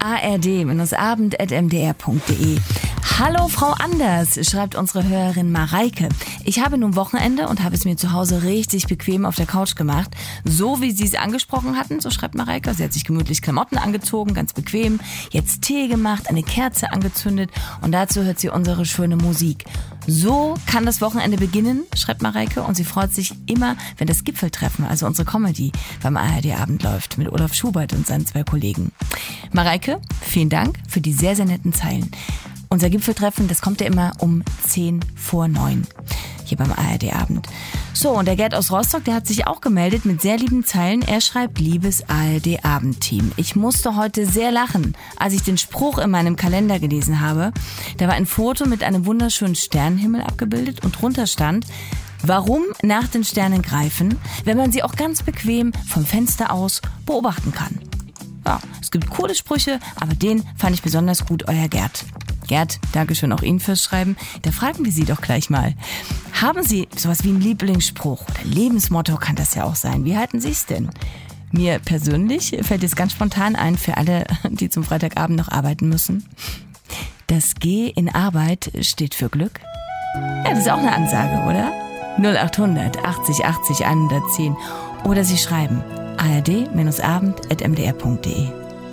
ard-abend.mdr.de. Hallo Frau Anders, schreibt unsere Hörerin Mareike. Ich habe nun Wochenende und habe es mir zu Hause richtig bequem auf der Couch gemacht. So wie Sie es angesprochen hatten, so schreibt Mareike. Sie hat sich gemütlich Klamotten angezogen, ganz bequem. Jetzt Tee gemacht, eine Kerze angezündet und dazu hört sie unsere schöne Musik. So kann das Wochenende beginnen, schreibt Mareike, und sie freut sich immer, wenn das Gipfeltreffen, also unsere Comedy, beim ARD-Abend läuft mit Olaf Schubert und seinen 2 Kollegen. Mareike, vielen Dank für die sehr, sehr netten Zeilen. Unser Gipfeltreffen, das kommt ja immer um 8:50 hier beim ARD-Abend. So, und der Gerd aus Rostock, der hat sich auch gemeldet mit sehr lieben Zeilen. Er schreibt: Liebes ARD-Abend-Team, ich musste heute sehr lachen, als ich den Spruch in meinem Kalender gelesen habe. Da war ein Foto mit einem wunderschönen Sternenhimmel abgebildet und drunter stand: Warum nach den Sternen greifen, wenn man sie auch ganz bequem vom Fenster aus beobachten kann. Ja, es gibt coole Sprüche, aber den fand ich besonders gut, euer Gerd. Gerd, Dankeschön auch Ihnen fürs Schreiben. Da fragen wir Sie doch gleich mal. Haben Sie sowas wie einen Lieblingsspruch oder Lebensmotto, kann das ja auch sein. Wie halten Sie es denn? Mir persönlich fällt es ganz spontan ein, für alle, die zum Freitagabend noch arbeiten müssen. Das G in Arbeit steht für Glück. Ja, das ist auch eine Ansage, oder? 0800 80 80 110. Oder Sie schreiben ard-abend.mdr.de.